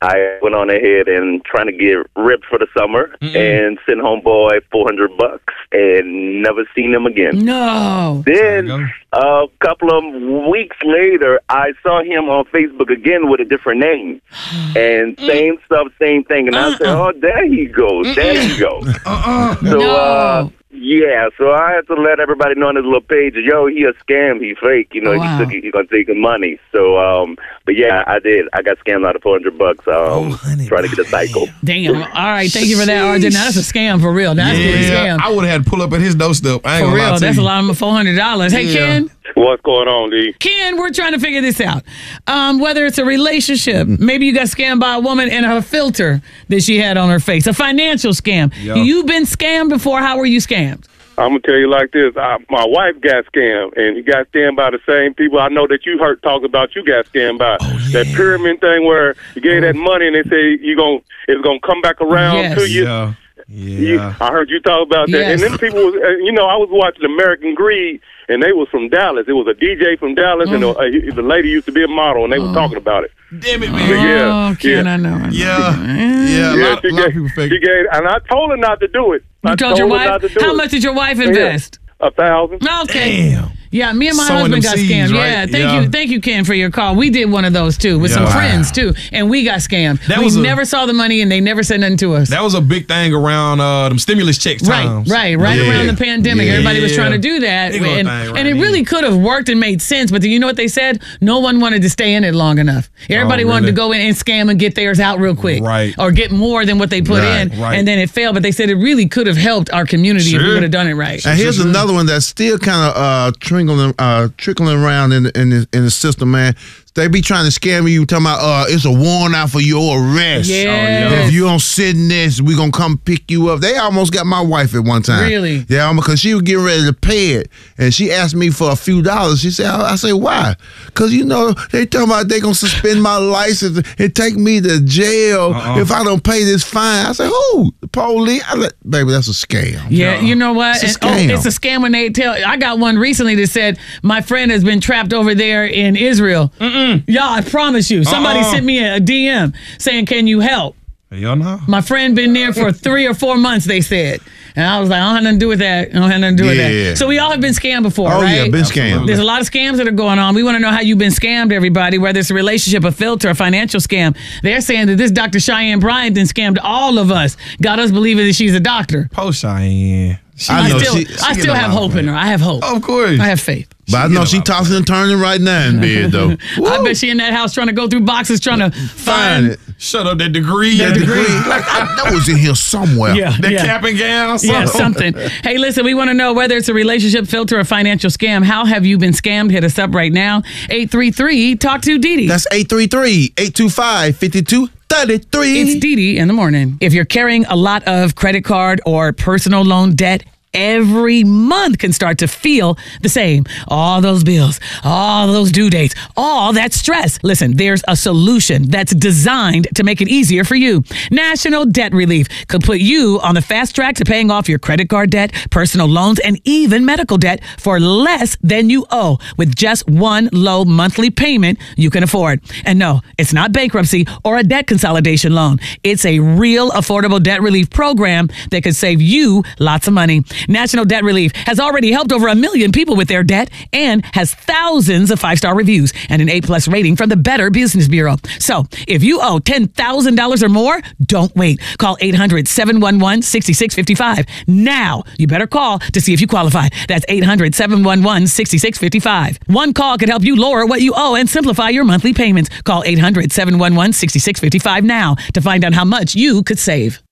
I went on ahead and trying to get ripped for the summer and sent homeboy $400 and never seen him again. No. Then a couple of weeks later, I saw him on Facebook again with a different name. And same stuff, same thing. And I said, oh, there he goes. There he goes. So, yeah, so I had to let everybody know on his little page, yo, he a scam, he fake, you know, he's gonna take the money. So, but yeah, I did. I got scammed out of $400, trying to get a cycle. Damn. All right, thank you for that, RJ. Now that's a scam for real. That's a scam. I would have had to pull up at his doorstep. I ain't for gonna real, lie to that's you. a lot of $400. Hey, Ken. What's going on, D? Ken, we're trying to figure this out. Whether it's a relationship, maybe you got scammed by a woman and her filter that she had on her face, a financial scam. You've been scammed before. How were you scammed? I'm going to tell you like this. My wife got scammed, and he got scammed by the same people I know that you heard talk about you got scammed by. That pyramid thing where you gave that money and they say it's going to come back around to you. I heard you talk about that. And then people, I was watching American Greed, and they was from Dallas. It was a DJ from Dallas, and the lady used to be a model, and they were talking about it. Damn it, man. I know. A lot of people fake. She gave, and I told her not to do it. You told your wife? How much did your wife invest? $1,000. Okay. Damn. Yeah, me and my husband got scammed. Right? Yeah, thank you, Ken, for your call. We did one of those too with some friends too, and we got scammed. We never saw the money, and they never said nothing to us. That was a big thing around them stimulus checks times. Right around the pandemic. Everybody was trying to do that, and it really could have worked and made sense. But you know what they said? No one wanted to stay in it long enough. Everybody wanted to go in and scam and get theirs out real quick, or get more than what they put in, and then it failed. But they said it really could have helped our community if we would have done it right. And here's another one that's still kind of trickling around in the system, man. They be trying to scam you, talking about it's a warrant out for your arrest. If you don't sit in this, we gonna come pick you up. They almost got my wife at one time. Really? Yeah, because she was getting ready to pay it, and she asked me for a few dollars. She said, I said, why? Because they talking about they gonna suspend my license and take me to jail if I don't pay this fine. I said, who? The police? I said, baby, that's a scam. Yeah, you know what? It's a scam. It's a scam when they tell. I got one recently that said my friend has been trapped over there in Israel. Y'all, I promise you. Somebody sent me a DM saying, can you help? Y'all know. My friend been there for 3 or 4 months, they said. And I was like, I don't have nothing to do with that. I don't have nothing to do with that. So we all have been scammed before, right? Oh, yeah, been scammed. There's a lot of scams that are going on. We want to know how you've been scammed, everybody, whether it's a relationship, a filter, a financial scam. They're saying that this Dr. Cheyenne Bryant then scammed all of us, got us believing that she's a doctor. Poor Cheyenne. I still have hope in her. I have hope. Of course. I have faith. But I know she tossing and turning right now in bed, though. I bet she in that house trying to go through boxes trying to find it. Shut up, that degree. Like, that was in here somewhere. That cap and gown. Something. Hey, listen, we want to know whether it's a relationship filter or financial scam. How have you been scammed? Hit us up right now. 833 Talk to Dee Dee. That's 833-825-5233. It's Dee Dee in the morning. If you're carrying a lot of credit card or personal loan debt, every month can start to feel the same. All those bills, all those due dates, all that stress. Listen, there's a solution that's designed to make it easier for you. National Debt Relief could put you on the fast track to paying off your credit card debt, personal loans, and even medical debt for less than you owe with just one low monthly payment you can afford. And no, it's not bankruptcy or a debt consolidation loan. It's a real affordable debt relief program that could save you lots of money. National Debt Relief has already helped over 1 million people with their debt and has thousands of 5-star reviews and an A+ rating from the Better Business Bureau. So if you owe $10,000 or more, don't wait. Call 800-711-6655. Now, you better call to see if you qualify. That's 800-711-6655. One call could help you lower what you owe and simplify your monthly payments. Call 800-711-6655 now to find out how much you could save.